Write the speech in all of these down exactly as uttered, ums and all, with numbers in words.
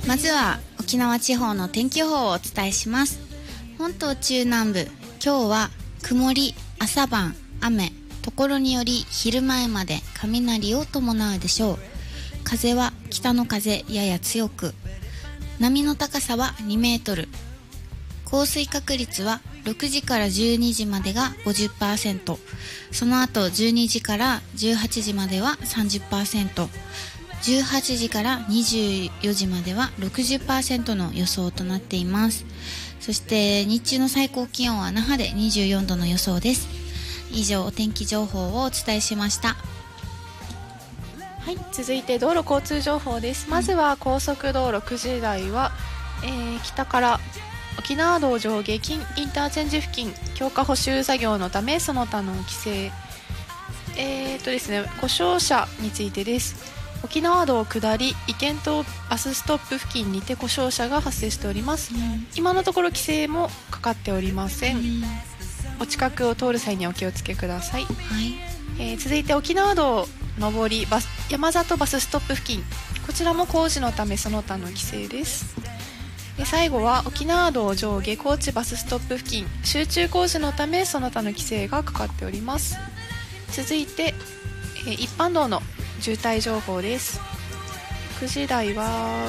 まずは沖縄地方の天気予報をお伝えします。本島中南部、今日は曇り、朝晩雨、ところにより昼前まで雷を伴うでしょう。風は北の風やや強く、波の高さはにメートル、降水確率はろくじからじゅうにじまでが ごじゅっパーセント、 その後じゅうにじからじゅうはちじまでは さんじゅっパーセント、じゅうはちじからにじゅうよじまでは ろくじゅっパーセント の予想となっています。そして日中の最高気温は那覇でにじゅうよんどの予想です。以上、お天気情報をお伝えしました。 はい、続いて道路交通情報です。まずは高速道路くじ台は、えー、北から沖縄道上下近インターチェンジ付近強化補修作業のためその他の規制、えーとですね、故障車についてです。沖縄道下り意見島バスストップ付近にて故障車が発生しております、うん、今のところ規制もかかっておりません、うん、お近くを通る際にお気をつけください、はい。えー、続いて沖縄道上りバス山里バスストップ付近、こちらも工事のためその他の規制です。で最後は沖縄道上下高知バスストップ付近集中工事のためその他の規制がかかっております。続いて、えー、一般道の渋滞情報です。くじ台は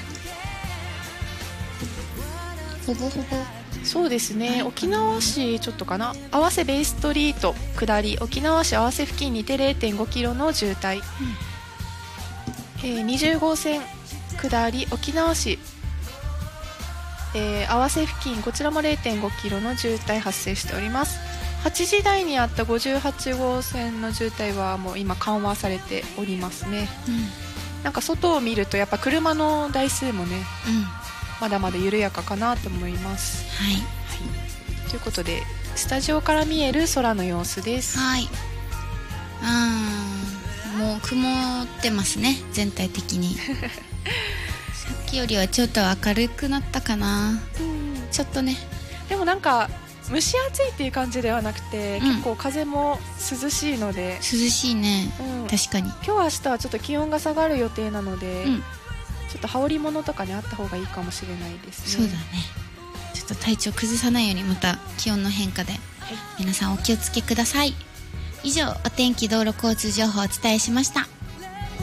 ほぼほぼそうですね、沖縄市ちょっとかな、合わせベイストリート下り沖縄市合わせ付近にて れいてんごキロの渋滞、うん、えー、にじゅう号線下り沖縄市、えー、合わせ付近こちらも れいてんごキロの渋滞発生しております。はちじ台にあったごじゅうはち号線の渋滞はもう今緩和されておりますね、うん、なんか外を見るとやっぱ車の台数もね、うん、まだまだ緩やかかなと思います、はいはい、ということでスタジオから見える空の様子です。 はい、あーもう曇ってますね、全体的にさっきよりはちょっと明るくなったかな、うん、ちょっとね。 でもなんか蒸し暑いっていう感じではなくて、うん、結構風も涼しいので涼しいね、うん、確かに今日明日はちょっと気温が下がる予定なので、うん、ちょっと羽織物とかねあった方がいいかもしれないですね。 そうだね、ちょっと体調崩さないようにまた気温の変化で、はい、皆さんお気をつけください。以上、お天気道路交通情報をお伝えしました。